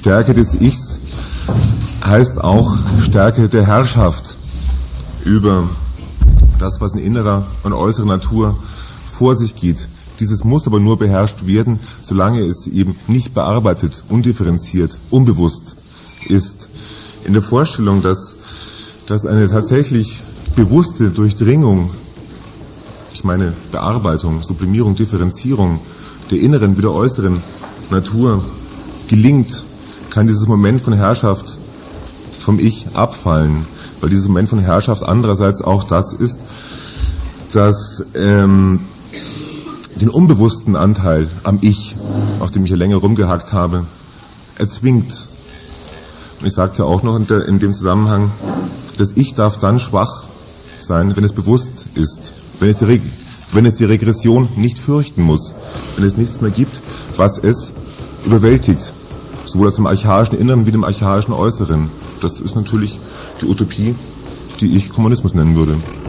Stärke des Ichs heißt auch Stärke der Herrschaft über das, was in innerer und äußerer Natur vor sich geht. Dieses muss aber nur beherrscht werden, solange es eben nicht bearbeitet, undifferenziert, unbewusst ist. In der Vorstellung, dass eine tatsächlich bewusste Durchdringung, ich meine Bearbeitung, Sublimierung, Differenzierung der inneren wie der äußeren Natur gelingt, kann dieses Moment von Herrschaft vom Ich abfallen, weil dieses Moment von Herrschaft andererseits auch das ist, dass den unbewussten Anteil am Ich, auf dem ich ja länger rumgehackt habe, erzwingt. Und ich sagte auch noch in dem Zusammenhang, das Ich darf dann schwach sein, wenn es bewusst ist, wenn es die Regression nicht fürchten muss, wenn es nichts mehr gibt, was es überwältigt, sowohl aus dem archaischen Inneren wie dem archaischen Äußeren. Das ist natürlich die Utopie, die ich Kommunismus nennen würde.